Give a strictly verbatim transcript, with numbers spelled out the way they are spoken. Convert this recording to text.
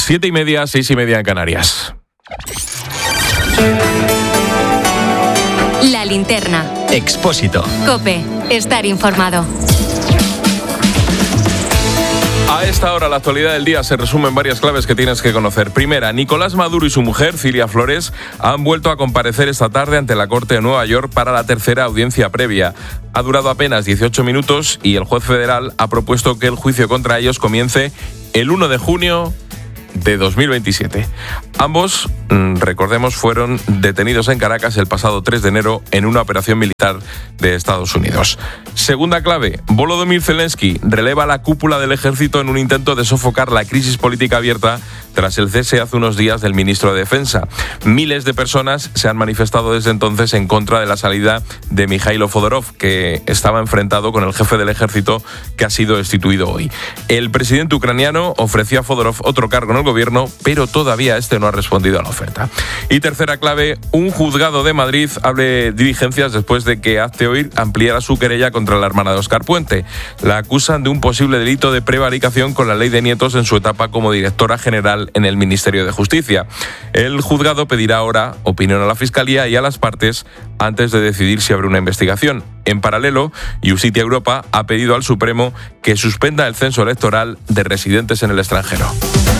Siete y media, seis y media en Canarias. La linterna. Expósito. COPE. Estar informado. A esta hora, la actualidad del día se resume en varias claves que tienes que conocer. Primera, Nicolás Maduro y su mujer, Cilia Flores, han vuelto a comparecer esta tarde ante la Corte de Nueva York para la tercera audiencia previa. Ha durado apenas dieciocho minutos y el juez federal ha propuesto que el juicio contra ellos comience el uno de junio de dos mil veintisiete. Ambos, recordemos, fueron detenidos en Caracas el pasado tres de enero en una operación militar de Estados Unidos. Segunda clave, Volodymyr Zelensky releva la cúpula del ejército en un intento de sofocar la crisis política abierta tras el cese hace unos días del ministro de Defensa. Miles de personas se han manifestado desde entonces en contra de la salida de Mikhailo Fodorov, que estaba enfrentado con el jefe del ejército que ha sido destituido hoy. El presidente ucraniano ofreció a Fodorov otro cargo en el gobierno, pero todavía este no ha respondido a la oferta. Y tercera clave, un juzgado de Madrid abre diligencias después de que Hazte Oír ampliara su querella contra la hermana de Óscar Puente. La acusan de un posible delito de prevaricación con la ley de nietos en su etapa como directora general en el Ministerio de Justicia. El juzgado pedirá ahora opinión a la Fiscalía y a las partes antes de decidir si abre una investigación. En paralelo, Justitia Europa ha pedido al Supremo que suspenda el censo electoral de residentes en el extranjero.